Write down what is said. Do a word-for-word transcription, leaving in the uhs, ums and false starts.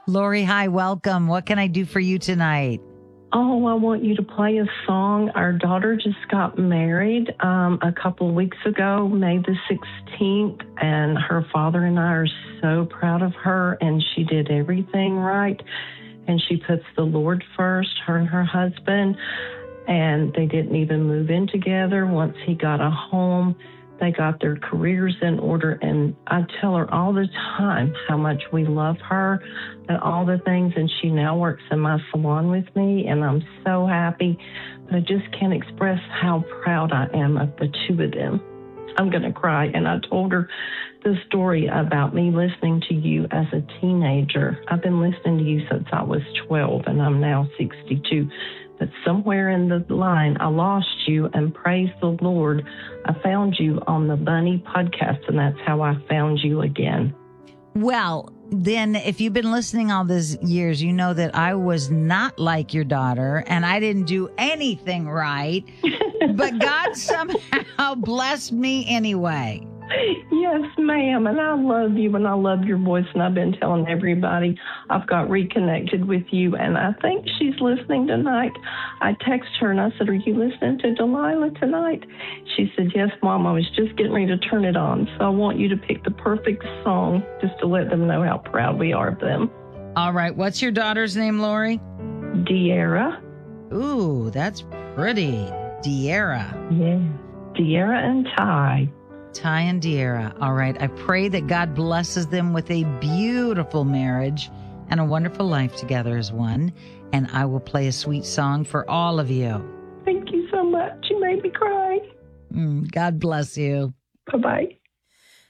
Lori, hi, welcome. What can I do for you tonight? Oh, I want you to play a song. Our daughter just got married um, a couple weeks ago, May the sixteenth, and her father and I are so proud of her, and she did everything right, and she puts the Lord first, her and her husband, and they didn't even move in together. Once he got a home, they got their careers in order, and I tell her all the time how much we love her and all the things, and she now works in my salon with me, and I'm so happy, but I just can't express how proud I am of the two of them. I'm going to cry, and I told her the story about me listening to you as a teenager. I've been listening to you since I was twelve, and I'm now sixty-two. But somewhere in the line, I lost you, and praise the Lord, I found you on the Bunny podcast, and that's how I found you again. Well, then if you've been listening all these years, you know that I was not like your daughter, and I didn't do anything right, but God somehow blessed me anyway. Yes, ma'am, and I love you, and I love your voice, and I've been telling everybody I've got reconnected with you, and I think she's listening tonight. I texted her, and I said, are you listening to Delilah tonight? She said, yes, Mom, I was just getting ready to turn it on, so I want you to pick the perfect song just to let them know how proud we are of them. All right, what's your daughter's name, Lori? De'Ara. Ooh, that's pretty. De'Ara. Yeah, De'Ara and Ty. Ty and De'Ara. All right. I pray that God blesses them with a beautiful marriage and a wonderful life together as one. And I will play a sweet song for all of you. Thank you so much. You made me cry. Mm, God bless you. Bye-bye.